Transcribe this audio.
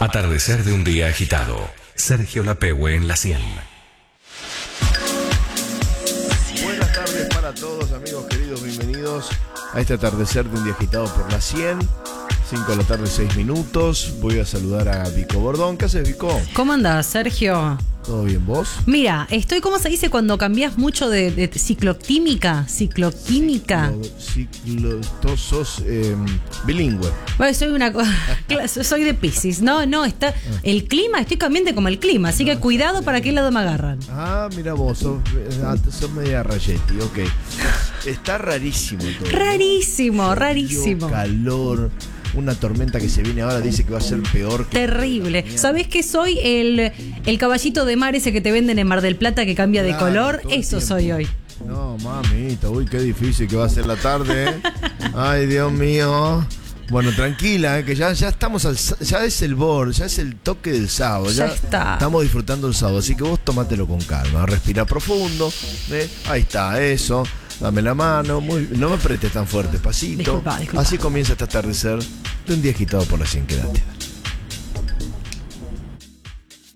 Atardecer de un día agitado. Sergio Lapehue en la 100. Buenas tardes para todos, amigos queridos. Bienvenidos a este atardecer de un día agitado por la 100. 5 de la tarde, 6 minutos. Voy a saludar a Vico Bordón. ¿Qué haces, Vico? ¿Cómo andás, Sergio? ¿Todo bien, vos? Mira, estoy, ¿cómo se dice cuando cambias mucho de cicloquímica? Cicloquímica. Sos bilingüe. Bueno, soy de Piscis. No, está el clima, estoy cambiante como el clima, así que cuidado para qué lado me agarran. Ah, mira vos, sos media Rayetti, ok. Está rarísimo todo. Rarísimo, rarísimo. Calor. Una tormenta que se viene ahora dice que va a ser peor. Terrible. ¿Sabés que soy el caballito de mar ese que te venden en Mar del Plata que cambia de color? Eso soy hoy. No, mamita, uy, qué difícil que va a ser la tarde, ¿eh? Ay, Dios mío. Bueno, tranquila, que ya estamos ya es el borde, ya es el toque del sábado. Ya está. Estamos disfrutando el sábado, así que vos tómatelo con calma, respira profundo, ¿eh? Ahí está, eso. Dame la mano, no me apretes tan fuerte, pasito. Disculpa. Así comienza este atardecer de un día agitado por la 100. Quédate.